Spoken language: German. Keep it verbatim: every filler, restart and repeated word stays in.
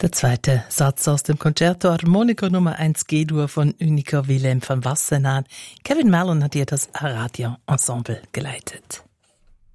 Der zweite Satz aus dem Concerto Armonico Nummer eins G-Dur von Unica Wilhelm van Wassenaar. Kevin Mallon hat ihr das Aradia Ensemble geleitet.